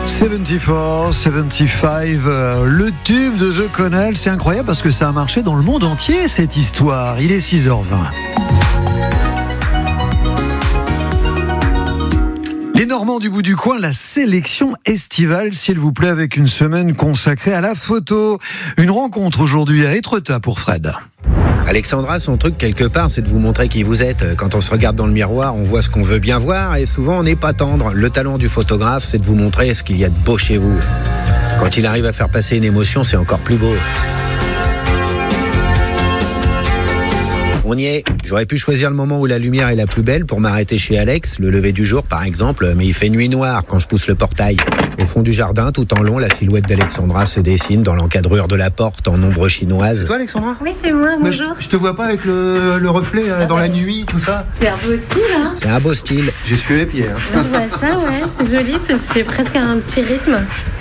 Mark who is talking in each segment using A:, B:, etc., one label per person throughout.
A: 74, 75, le tube de The Connell, c'est incroyable parce que ça a marché dans le monde entier cette histoire. Il est 6h20. Les Normands du bout du coin, la sélection estivale, s'il vous plaît, avec une semaine consacrée à la photo. Une rencontre aujourd'hui à Étretat pour Fred.
B: Alexandra, son truc quelque part, c'est de vous montrer qui vous êtes. Quand on se regarde dans le miroir, on voit ce qu'on veut bien voir et souvent on n'est pas tendre. Le talent du photographe, c'est de vous montrer ce qu'il y a de beau chez vous. Quand il arrive à faire passer une émotion, c'est encore plus beau. On y est. J'aurais pu choisir le moment où la lumière est la plus belle pour m'arrêter chez Alex, le lever du jour par exemple, mais il fait nuit noire quand je pousse le portail. Au fond du jardin, tout en long, la silhouette d'Alexandra se dessine dans l'encadrure de la porte en ombre chinoise.
C: C'est toi Alexandra ?
D: Oui, c'est moi, bonjour.
C: Je te vois pas avec le reflet dans la nuit, tout ça.
D: C'est un beau style, hein ?
B: C'est un beau style.
C: J'ai sué les pieds.
D: Moi, je vois ça, ouais, c'est joli, ça fait presque un petit rythme.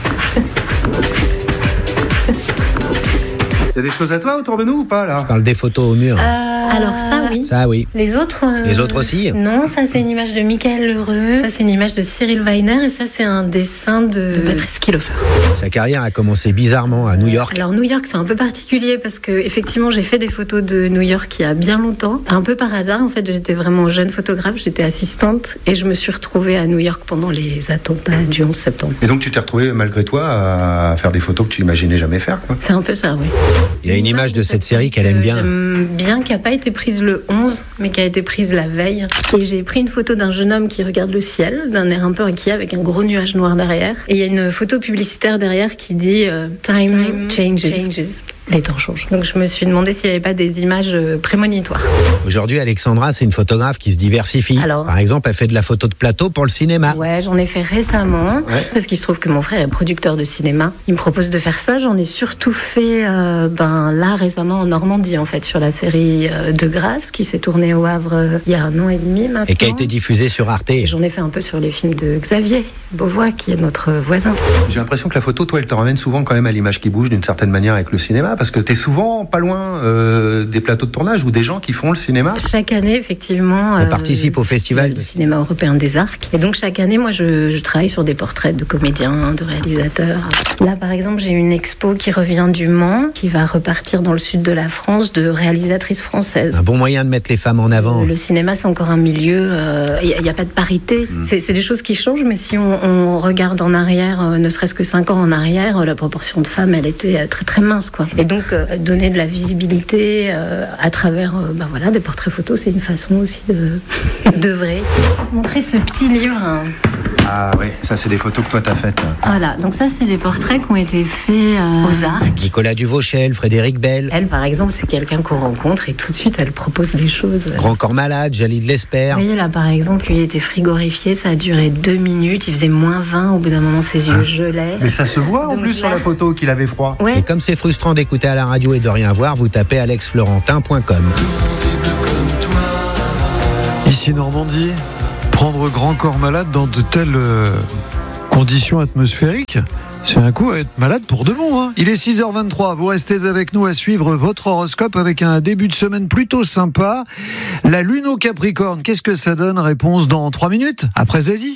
C: Il y a des choses à toi autour de nous ou pas là ?
B: Je parle des photos au mur.
D: Alors ça, oui.
B: Ça, oui.
D: Les autres
B: aussi ?
D: Non, ça c'est une image de Michael Lheureux, ça c'est une image de Cyril Weiner et ça c'est un dessin de Patrice Kilofer.
B: Sa carrière a commencé bizarrement à New York.
D: Alors New York c'est un peu particulier parce que effectivement j'ai fait des photos de New York il y a bien longtemps. Un peu par hasard en fait, j'étais vraiment jeune photographe, j'étais assistante et je me suis retrouvée à New York pendant les attentats du 11 septembre.
C: Et donc tu t'es retrouvée malgré toi à faire des photos que tu imaginais jamais faire quoi.
D: C'est un peu ça, oui.
B: Il y a une image de cette série qu'elle aime bien.
D: J'aime bien, qui n'a pas été prise le 11, mais qui a été prise la veille. Et j'ai pris une photo d'un jeune homme qui regarde le ciel, d'un air un peu inquiet, avec un gros nuage noir derrière. Et il y a une photo publicitaire derrière qui dit Time changes. Les temps changent. Donc je me suis demandé s'il n'y avait pas des images prémonitoires.
B: Aujourd'hui, Alexandra, c'est une photographe qui se diversifie.
D: Alors,
B: par exemple, elle fait de la photo de plateau pour le cinéma.
D: Ouais, j'en ai fait récemment, parce qu'il se trouve que mon frère est producteur de cinéma. Il me propose de faire ça. J'en ai surtout fait là récemment en Normandie, en fait, sur la série De Grâce, qui s'est tournée au Havre il y a 1 an et demi maintenant.
B: Et qui a été diffusée sur Arte.
D: Et j'en ai fait un peu sur les films de Xavier Beauvois, qui est notre voisin.
C: J'ai l'impression que la photo, toi, elle te ramène souvent quand même à l'image qui bouge d'une certaine manière avec le cinéma, parce que t'es souvent pas loin des plateaux de tournage ou des gens qui font le cinéma.
D: Chaque année, effectivement,
B: on participe au festival
D: du cinéma européen des Arcs. Et donc chaque année, moi, je travaille sur des portraits de comédiens, de réalisateurs. Là, par exemple, j'ai une expo qui revient du Mans, qui va repartir dans le sud de la France, de réalisatrices françaises.
B: Un bon moyen de mettre les femmes en avant.
D: Le cinéma, c'est encore un milieu. Il n'y a pas de parité. C'est des choses qui changent, mais si on regarde en arrière, ne serait-ce que 5 ans en arrière, la proportion de femmes, elle était très très mince, quoi. Et donc donner de la visibilité à travers des portraits photos, c'est une façon aussi d'œuvrer. Montrer ce petit livre.
C: Ah oui, ça c'est des photos que toi t'as faites.
D: Voilà, donc ça c'est des portraits qui ont été faits aux Arcs.
B: Nicolas Duvauchel, Frédéric Bell.
D: Elle par exemple, c'est quelqu'un qu'on rencontre et tout de suite elle propose des choses.
B: Grand Corps Malade, Jalil Lesper.
D: Vous voyez là par exemple, lui il était frigorifié, ça a duré 2 minutes, il faisait -20, au bout d'un moment ses yeux gelaient.
C: Mais ça se voit en plus sur la photo qu'il avait froid.
D: Ouais.
B: Et comme c'est frustrant d'écouter à la radio et de rien voir, vous tapez alexflorentin.com.
A: Ici Normandie, prendre Grand Corps Malade dans de telles conditions atmosphériques, c'est un coup à être malade pour de bon. Il est 6h23, vous restez avec nous à suivre votre horoscope avec un début de semaine plutôt sympa. La Lune au Capricorne, qu'est-ce que ça donne ? Réponse dans 3 minutes, après Zazie.